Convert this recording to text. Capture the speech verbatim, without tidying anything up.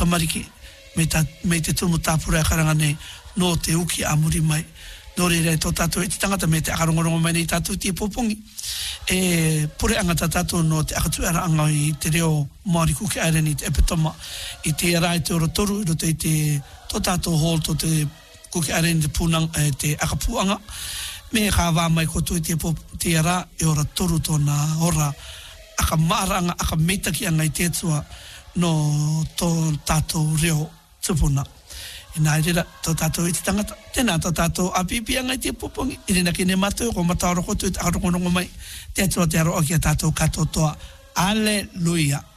tamariki me, ta, me te tumu tāpura e karanga nei no te uki a muri mai. Nō rei tō tātou e te tangata me te akarongorongo mai nei tātou tia pōpongi. E pure angata tātou no te akatu ara anga i te reo Māori Kuki Aireni te epitoma i te ara i te ora toru i roto i te tō tātou hall tō te Kuki Aireni te pūnang e te akapuanga. Me ka wā mai koto i te, te ara i ora toru tōna ora aka maaranga, aka meitaki anga i te tua no tō tātou reo tupuna. E nā rira, tō tātou i te tangata, tēnā tō tātou apipi anga i te popongi, i rina ki ne matau, ko mataoro koto i te arongonongo mai, te atua te aro o kia tātou katoa toa. Alleluia.